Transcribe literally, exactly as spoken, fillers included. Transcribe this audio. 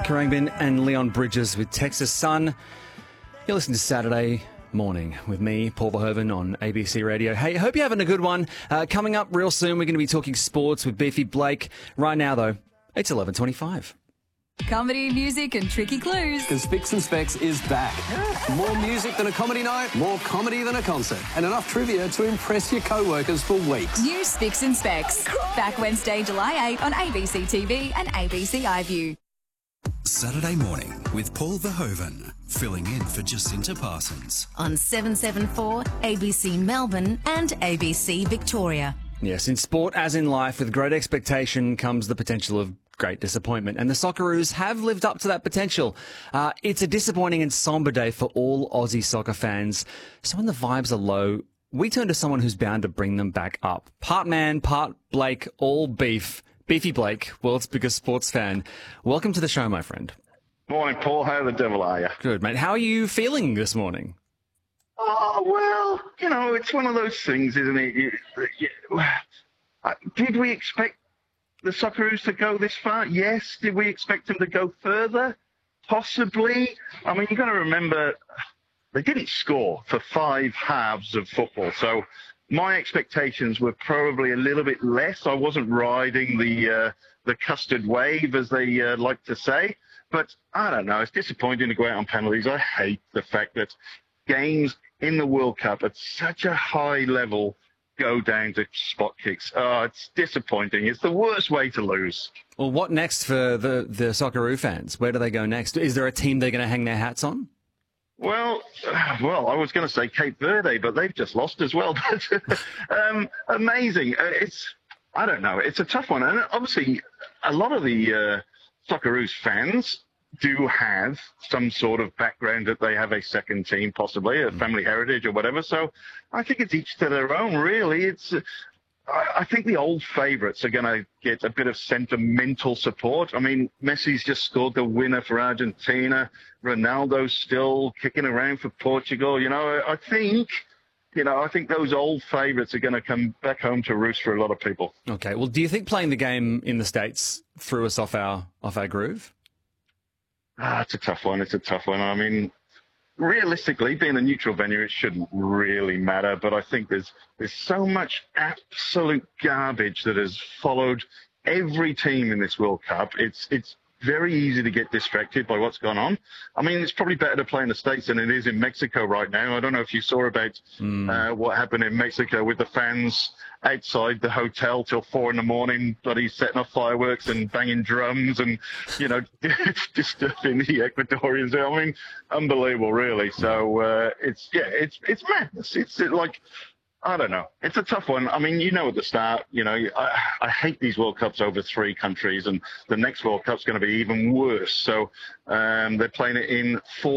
Khruangbin and Leon Bridges with Texas Sun. You're listening to Saturday Morning with me, Paul Verhoeven, on A B C Radio. Hey, hope you're having a good one. Uh, coming up real soon, we're going to be talking sports with Beefy Blake. Right now, though, it's eleven twenty-five. Comedy, music and tricky clues. Because Spicks and Specs is back. More music than a comedy night, more comedy than a concert, and enough trivia to impress your co-workers for weeks. New Spicks and Specs. Back Wednesday, July eighth on A B C T V and A B C iView. Saturday Morning with Paul Verhoeven, filling in for Jacinta Parsons. On seven seventy-four, A B C Melbourne and A B C Victoria. Yes, in sport as in life, with great expectation comes the potential of great disappointment. And the Socceroos have lived up to that potential. Uh, it's a disappointing and sombre day for all Aussie soccer fans. So when the vibes are low, we turn to someone who's bound to bring them back up. Part man, part Blake, all beef. Beefy Blake, world's biggest sports fan. Welcome to the show, my friend. Morning, Paul. How the devil are you? Good, mate. How are you feeling this morning? Oh, well, you know, it's one of those things, isn't it? You, you, uh, did we expect the Socceroos to go this far? Yes. Did we expect them to go further? Possibly. I mean, you've got to remember, they didn't score for five halves of football, so my expectations were probably a little bit less. I wasn't riding the uh, the custard wave, as they uh, like to say. But I don't know. It's disappointing to go out on penalties. I hate the fact that games in the World Cup at such a high level go down to spot kicks. Oh, it's disappointing. It's the worst way to lose. Well, what next for the, the Socceroo fans? Where do they go next? Is there a team they're going to hang their hats on? Well, well, I was going to say Cape Verde, but they've just lost as well. um, amazing. Uh, it's, I don't know. It's a tough one. And obviously, a lot of the uh, Socceroos fans do have some sort of background that they have a second team, possibly a family heritage or whatever. So I think it's each to their own, really. It's, uh, I think the old favourites are going to get a bit of sentimental support. I mean, Messi's just scored the winner for Argentina. Ronaldo's still kicking around for Portugal. You know, I think, you know, I think those old favourites are going to come back home to roost for a lot of people. Okay. Well, do you think playing the game in the States threw us off our off our groove? Ah, it's a tough one. It's a tough one. I mean, realistically, being a neutral venue, it shouldn't really matter. But I think there's there's so much absolute garbage that has followed every team in this World Cup. It's it's very easy to get distracted by what's gone on. I mean, it's probably better to play in the States than it is in Mexico right now. I don't know if you saw about mm. uh, what happened in Mexico with the fans outside the hotel till four in the morning, bloody setting off fireworks and banging drums and, you know, disturbing the Ecuadorians. I mean, unbelievable, really. So uh, it's, yeah, it's it's madness. It's it, like, I don't know. It's a tough one. I mean, you know at the start, you know, I, I hate these World Cups over three countries, and the next World Cup's going to be even worse. So um, they're playing it in four